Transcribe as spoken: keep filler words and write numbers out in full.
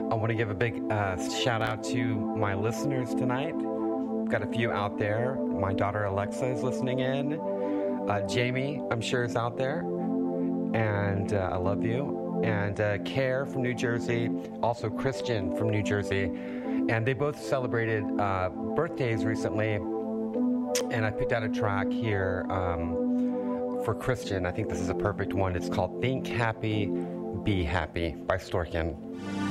I want to give a big uh, shout out to my listeners tonight. Got a few out there. My daughter Alexa is listening in. Uh, Jamie, I'm sure, is out there. And uh, I love you. And uh, Care from New Jersey. Also Christian from New Jersey. And they both celebrated uh, birthdays recently. And I picked out a track here um, for Christian. I think this is a perfect one. It's called Think Happy, Be Happy by Storken.